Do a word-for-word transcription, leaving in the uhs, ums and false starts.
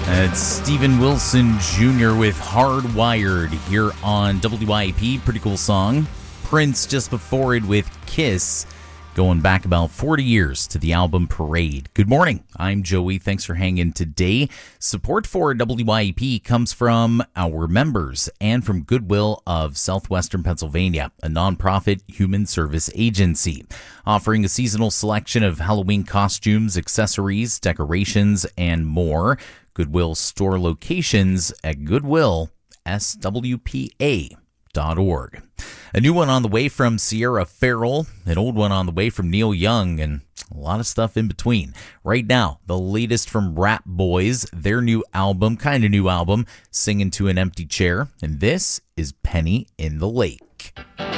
It's Steven Wilson Junior with Hardwired here on W I A P. Pretty cool song. Prince just before it with Kiss, going back about forty years to the album Parade. Good morning. I'm Joey. Thanks for hanging today. Support for W I A P comes from our members and from Goodwill of Southwestern Pennsylvania, a nonprofit human service agency, offering a seasonal selection of Halloween costumes, accessories, decorations, and more. Goodwill store locations at goodwill s w p a dot org. A new one on the way from Sierra Farrell, an old one on the way from Neil Young, and a lot of stuff in between. Right now, the latest from Rap Boys, their new album, kind of new album, Singing to an Empty Chair, and this is Penny in the Lake.